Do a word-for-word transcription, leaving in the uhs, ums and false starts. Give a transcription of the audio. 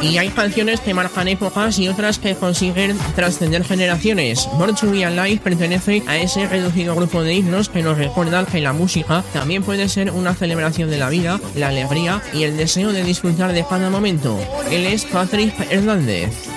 Y hay canciones que marcan épocas y otras que consiguen trascender generaciones. Born to Be Alive pertenece a ese reducido grupo de himnos que nos recuerdan que la música también puede ser una celebración de la vida, la alegría y el deseo de disfrutar de cada momento. Él es Patrick Hernández.